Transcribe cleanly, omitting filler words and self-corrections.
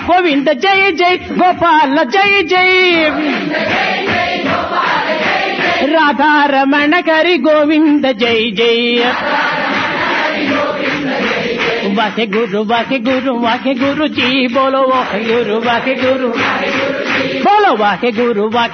గోవింద జై జై గోపాల జై జై రాధారమణ కరి గోవింద జై జై वाके गुरु जी बोलो वाके गुरु बोलो वाके गुरु वाके